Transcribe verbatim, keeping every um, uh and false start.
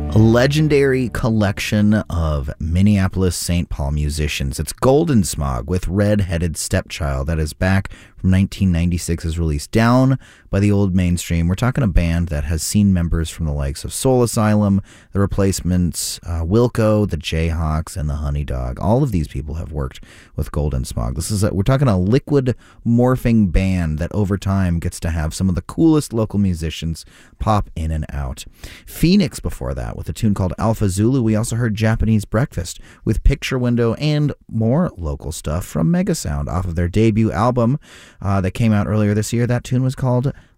A legendary collection of Minneapolis Saint Paul musicians. It's Golden Smog with Red-Headed Stepchild. That is back from nineteen ninety-six, is released Down by the Old Mainstream. We're talking a band that has seen members from the likes of Soul Asylum, The Replacements, uh, Wilco, the Jayhawks, and the Honey Dog. All of these people have worked with Golden Smog. This is a, we're talking a liquid morphing band that over time gets to have some of the coolest local musicians pop in and out. Phoenix before that with a tune called Alpha Zulu. We also heard Japanese Breakfast with Picture Window and more local stuff from Megasound off of their debut album uh, that came out earlier this year. That tune was called